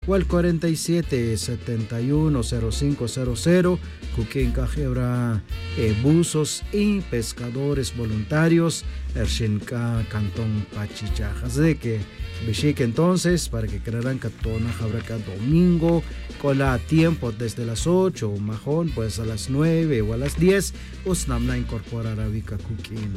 o al 47710500, Kukin Cajebra, buzos y pescadores voluntarios, Ershinka, Cantón Pachichajas. De que Bishik entonces, para que creerán que Tona Jabraca domingo, cola a tiempo desde las 8, o majón, pues a las 9 o a las 10, Usnamna incorporar a Vika Kukin.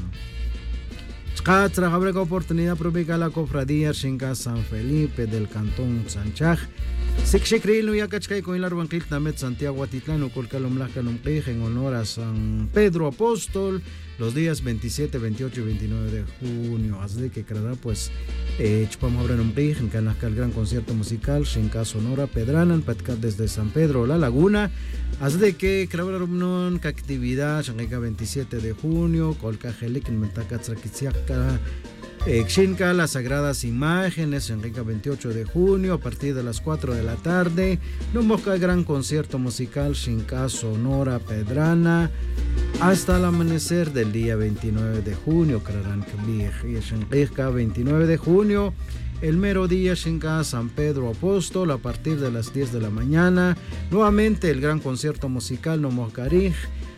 Chkatra Jabraca oportunidad propica la cofradía Shinka San Felipe del Cantón Sanchaj. Sikshikriil no yakachkay con el Arbanquil Tamet Santiago Atitlán, Colcalomlacanumqij en honor a San Pedro Apóstol, los días 27, 28 y 29 de junio. Así que creerá pues chupamos abren un pij en Canasca el gran concierto musical Shinka Sonora Pedrana Patcat desde San Pedro La Laguna. Así que creerá una actividad Shanka 27 de junio Colcajelik en Mentacatzraquiziaca Xinca, las sagradas imágenes, Enrique 28 de junio, a partir de las 4 de la tarde, Numboca, gran concierto musical, Xinca Sonora Pedrana, hasta el amanecer del día 29 de junio, Kraran y Xinca 29 de junio, el mero día, Xinca San Pedro Apóstol, a partir de las 10 de la mañana, nuevamente el gran concierto musical, Nomocarij,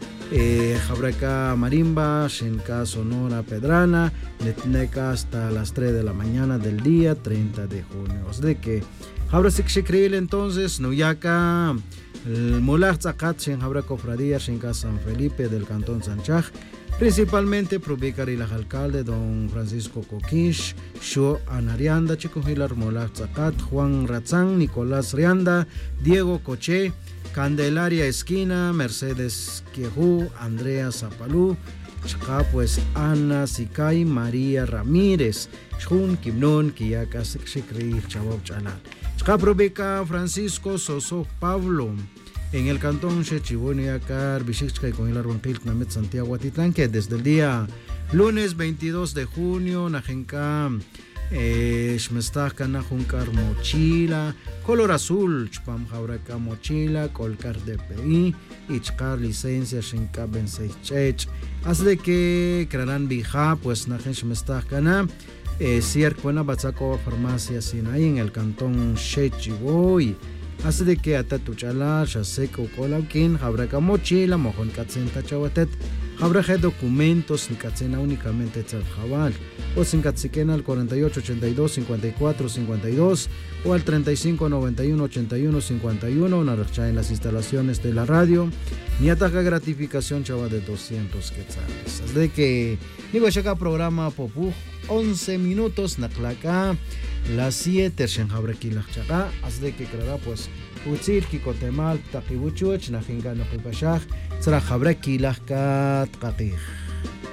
Jabraca Marimba, Xinca Sonora Pedrana, Netneca hasta las 3 de la mañana del día 30 de junio. Es de que Jabra Sikshikriil entonces, Nuyaka, el Mulach Zakat, Jabra Cofradía, Xinca San Felipe del Cantón Sanchaj, principalmente Provicar y el alcalde don Francisco Coquish, Sho Anarianda, Chico Hilar Mulach Zakat, Juan Ratzán, Nicolás Rianda, Diego Coche, Candelaria Esquina, Mercedes Quiejú, Andrea Zapalú, Chaka pues Ana Sicay, María Ramírez, Chun Kimnon, Kiyaka Sikshikri, Chabab Chalal. Chaka Probeca Francisco Soso Pablo, en el cantón Chechiboniacar, Bishikchka y con el Arbanquil Namet Santiago Atitlán, que desde el día lunes 22 de junio, Najenka, Shmestaka Najunkar mochila, color azul, Chpam Jabraca mochila, Colcar DPI, Ichkar licencia, Shinka Benseichech. Así de que crearán Bija, pues Najen Shmestaka na, Ciercuena Batzako Farmacia Sinaí en el cantón Shechiboy. Así de que Atatuchala, Shaseco Colauquín, Jabraca mochila, Mojon Katzenta Chawatet. Habrá documentos ni catsena únicamente Tzaljabal o sin catsiquena al 48 82 54 52 o al 35 91 81 51 en las instalaciones de la radio ni ataca gratificación chava de 200 quetzales. Así de que digo acá programa Popú 11 minutos Naklaca las 7 Shenjabreki Lachaka. Así de que creerá pues Utzir Kikotemal Takibuchuch Najinga Nokipashaj Tzra Jabreki Lachkat Kakij.